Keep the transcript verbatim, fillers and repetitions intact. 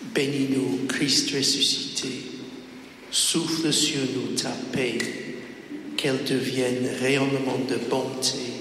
Bénis-nous, Christ ressuscité. Souffle sur nous ta paix, qu'elle devienne rayonnement de bonté